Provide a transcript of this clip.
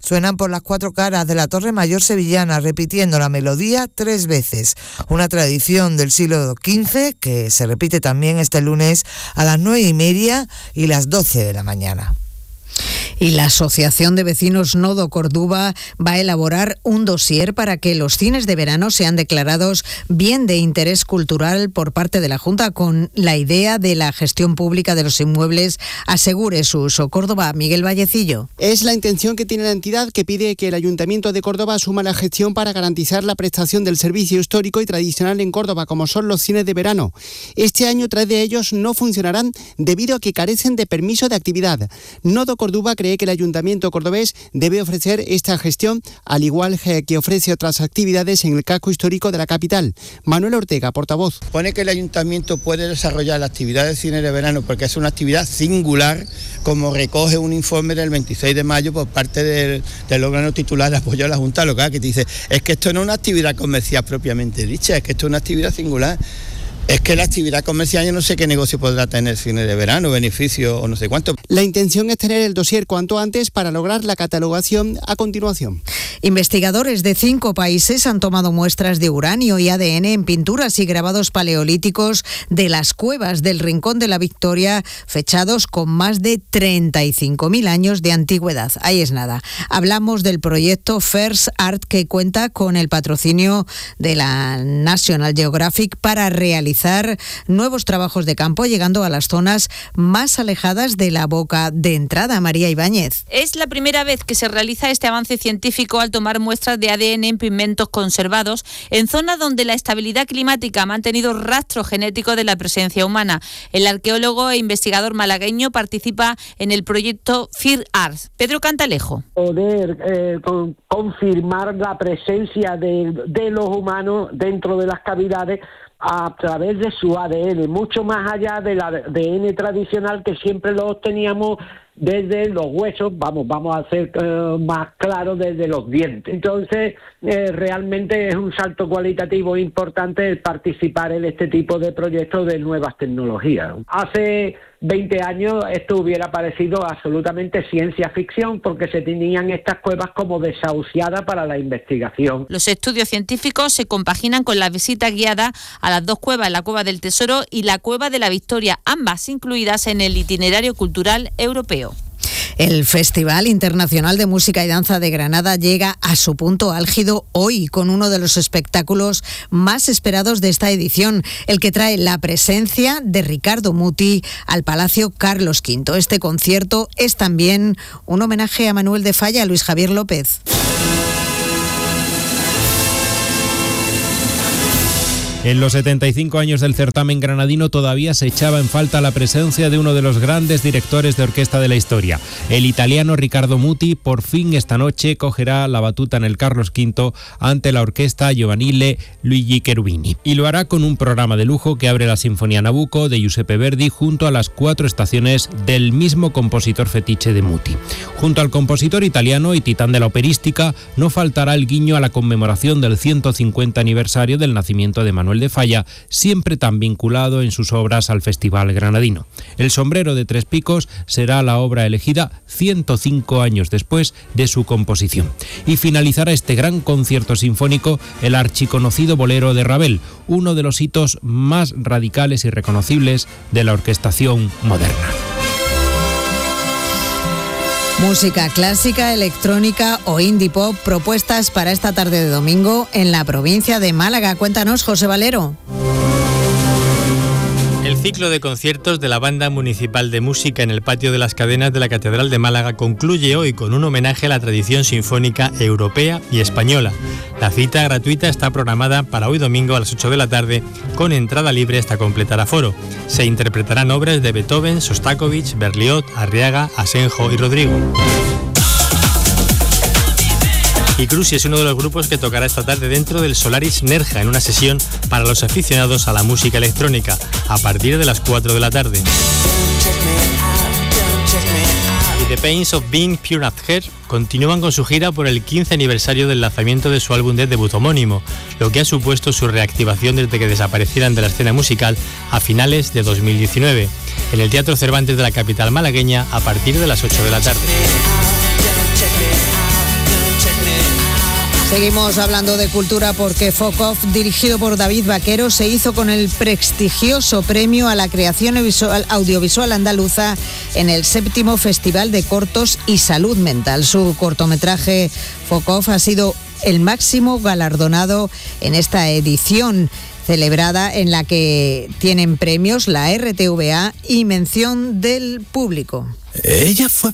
suenan por las 4 caras de la Torre Mayor sevillana, repitiendo la melodía 3 veces. Una tradición del siglo XV que se repite también este lunes a las 9:30 y las 12 de la mañana. Y la Asociación de Vecinos Nodo Córdoba va a elaborar un dossier para que los cines de verano sean declarados bien de interés cultural por parte de la Junta, con la idea de la gestión pública de los inmuebles asegure su uso. Córdoba, Miguel Vallecillo. Es la intención que tiene la entidad, que pide que el Ayuntamiento de Córdoba asuma la gestión para garantizar la prestación del servicio histórico y tradicional en Córdoba, como son los cines de verano. Este año 3 de ellos no funcionarán debido a que carecen de permiso de actividad. Nodo Córdoba cree que el Ayuntamiento cordobés debe ofrecer esta gestión, al igual que ofrece otras actividades en el casco histórico de la capital. Manuel Ortega, portavoz. Pone que el Ayuntamiento puede desarrollar la actividad de cine de verano porque es una actividad singular, como recoge un informe del 26 de mayo por parte del órgano titular de apoyo a la Junta Local, que dice, es que esto no es una actividad comercial propiamente dicha, es que esto es una actividad singular. Es que la actividad comercial, yo no sé qué negocio podrá tener cine de verano, beneficio o no sé cuánto. La intención es tener el dossier cuanto antes para lograr la catalogación a continuación. Investigadores de 5 países han tomado muestras de uranio y ADN en pinturas y grabados paleolíticos de las cuevas del Rincón de la Victoria, fechados con más de 35.000 años de antigüedad. Ahí es nada. Hablamos del proyecto First Art, que cuenta con el patrocinio de la National Geographic para realizar nuevos trabajos de campo, llegando a las zonas más alejadas de la boca de entrada. María Ibáñez. Es la primera vez que se realiza este avance científico al tomar muestras de ADN en pigmentos conservados en zonas donde la estabilidad climática ha mantenido rastro genético de la presencia humana. El arqueólogo e investigador malagueño participa en el proyecto First Art. Pedro Cantalejo. Poder confirmar la presencia de los humanos dentro de las cavidades a través de su ADN, mucho más allá del ADN tradicional que siempre lo obteníamos desde los huesos, vamos a hacer más claro, desde los dientes. Entonces, realmente es un salto cualitativo importante el participar en este tipo de proyectos de nuevas tecnologías. Hace 20 años esto hubiera parecido absolutamente ciencia ficción porque se tenían estas cuevas como desahuciadas para la investigación. Los estudios científicos se compaginan con la visita guiada a las 2 cuevas, la Cueva del Tesoro y la Cueva de la Victoria, ambas incluidas en el itinerario cultural europeo. El Festival Internacional de Música y Danza de Granada llega a su punto álgido hoy con uno de los espectáculos más esperados de esta edición, el que trae la presencia de Ricardo Muti al Palacio Carlos V. Este concierto es también un homenaje a Manuel de Falla, a Luis Javier López. En los 75 años del certamen granadino todavía se echaba en falta la presencia de uno de los grandes directores de orquesta de la historia. El italiano Ricardo Muti por fin esta noche cogerá la batuta en el Carlos V ante la orquesta giovanile Luigi Cherubini. Y lo hará con un programa de lujo que abre la Sinfonía Nabucco de Giuseppe Verdi junto a las 4 estaciones del mismo compositor fetiche de Muti. Junto al compositor italiano y titán de la operística, no faltará el guiño a la conmemoración del 150 aniversario del nacimiento de Manuel de Falla, siempre tan vinculado en sus obras al Festival Granadino. El sombrero de 3 picos será la obra elegida 105 años después de su composición. Y finalizará este gran concierto sinfónico el archiconocido bolero de Ravel, uno de los hitos más radicales y reconocibles de la orquestación moderna. Música clásica, electrónica o indie pop, propuestas para esta tarde de domingo en la provincia de Málaga. Cuéntanos, José Valero. El ciclo de conciertos de la Banda Municipal de Música en el Patio de las Cadenas de la Catedral de Málaga concluye hoy con un homenaje a la tradición sinfónica europea y española. La cita gratuita está programada para hoy domingo a las 8 de la tarde, con entrada libre hasta completar aforo. Se interpretarán obras de Beethoven, Sostakovich, Berlioz, Arriaga, Asenjo y Rodrigo. Y Cruci es uno de los grupos que tocará esta tarde dentro del Solaris Nerja en una sesión para los aficionados a la música electrónica, a partir de las 4 de la tarde. Y The Pains of Being Pure at Heart continúan con su gira por el 15 aniversario del lanzamiento de su álbum de debut homónimo, lo que ha supuesto su reactivación desde que desaparecieran de la escena musical a finales de 2019, en el Teatro Cervantes de la capital malagueña a partir de las 8 de la tarde. Seguimos hablando de cultura porque Focoff, dirigido por David Vaquero, se hizo con el prestigioso premio a la creación audiovisual andaluza en el 7º Festival de Cortos y Salud Mental. Su cortometraje Focoff ha sido el máximo galardonado en esta edición celebrada, en la que tienen premios la RTVA y mención del público. Ella fue